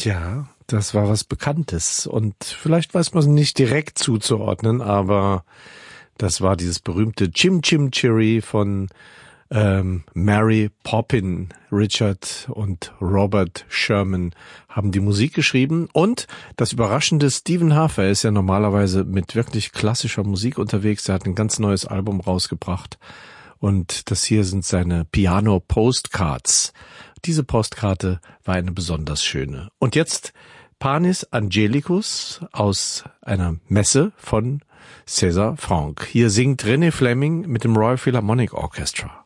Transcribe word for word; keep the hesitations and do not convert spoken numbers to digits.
Tja, das war was Bekanntes und vielleicht weiß man es nicht direkt zuzuordnen, aber das war dieses berühmte Chim Chim Cherry von ähm, Mary Poppin. Richard und Robert Sherman haben die Musik geschrieben und das Überraschende, Stephen Harper ist ja normalerweise mit wirklich klassischer Musik unterwegs. Er hat ein ganz neues Album rausgebracht und das hier sind seine Piano Postcards. Diese Postkarte war eine besonders schöne. Und jetzt Panis Angelicus aus einer Messe von César Franck. Hier singt René Fleming mit dem Royal Philharmonic Orchestra.